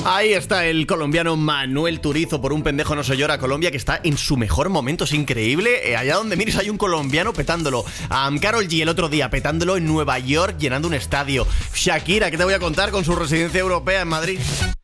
Ahí está el colombiano Manuel Turizo, por un pendejo no se llora. Colombia, que está en su mejor momento, es increíble. Allá donde mires hay un colombiano petándolo. Karol G el otro día petándolo en Nueva York, llenando un estadio. Shakira, ¿qué te voy a contar con su residencia europea en Madrid?